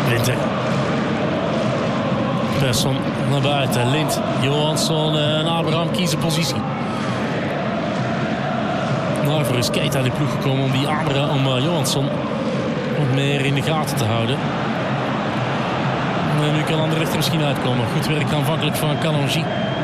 Winter. Persson naar buiten. Lind, Johansson en Abraham kiezen positie. Daarvoor is Keita in de ploeg gekomen om Johansson wat meer in de gaten te houden. En nu kan Anderlecht er misschien uitkomen. Goed werk aanvankelijk van Kalonji.